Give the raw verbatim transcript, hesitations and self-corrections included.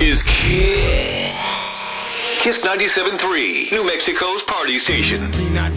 is Kiss. Kiss ninety-seven point three, New Mexico's party station.